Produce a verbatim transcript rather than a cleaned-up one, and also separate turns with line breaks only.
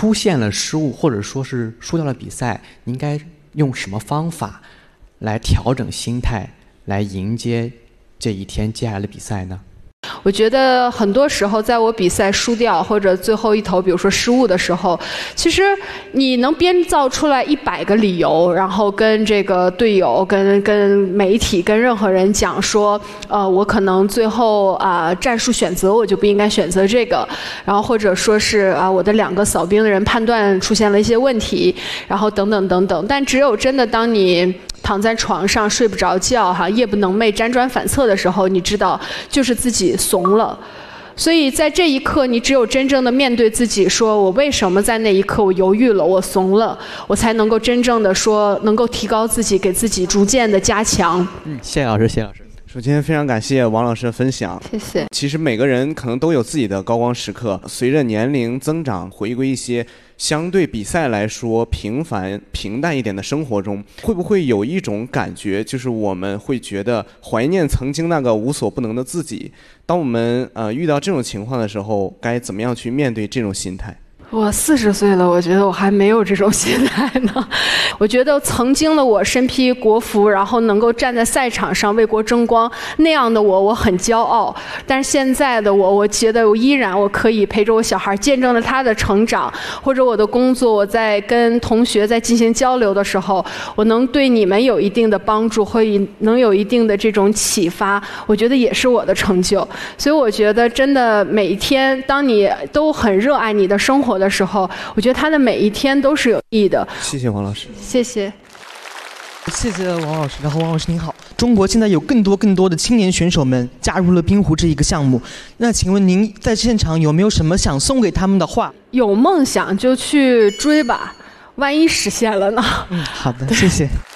出现了失误，或者说是输掉了比赛，你应该用什么方法来调整心态，来迎接这一天接下来的比赛呢？
我觉得很多时候，在我比赛输掉或者最后一投，比如说失误的时候，其实你能编造出来一百个理由，然后跟这个队友、跟跟媒体、跟任何人讲说，呃，我可能最后啊、呃、战术选择我就不应该选择这个，然后或者说是啊、呃、我的两个扫兵的人判断出现了一些问题，然后等等等等。但只有真的当你躺在床上睡不着觉哈，夜不能寐，辗转反侧的时候，你知道就是自己怂了。所以在这一刻，你只有真正的面对自己，说我为什么在那一刻我犹豫了，我怂了，我才能够真正的说，能够提高自己，给自己逐渐的加强。
嗯，谢谢老师，谢谢老师。
首先非常感谢王老师的分享，
谢谢。
其实每个人可能都有自己的高光时刻，随着年龄增长，回归一些相对比赛来说平凡平淡一点的生活中，会不会有一种感觉，就是我们会觉得怀念曾经那个无所不能的自己？当我们呃遇到这种情况的时候，该怎么样去面对这种心态？
我四十岁了，我觉得我还没有这种心态呢。我觉得曾经的我身披国服，然后能够站在赛场上为国争光，那样的我我很骄傲。但是现在的我，我觉得我依然我可以陪着我小孩，见证了他的成长，或者我的工作，我在跟同学在进行交流的时候，我能对你们有一定的帮助，会能有一定的这种启发，我觉得也是我的成就。所以我觉得真的每一天，当你都很热爱你的生活的时候，我觉得他的每一天都是有意义的。
谢谢王老师。
谢谢。
谢谢王老师。然后王老师您好，中国现在有更多更多的青年选手们加入了冰壶这一个项目，那请问您在现场有没有什么想送给他们的话？
有梦想就去追吧，万一实现了呢？
嗯，好的，谢谢。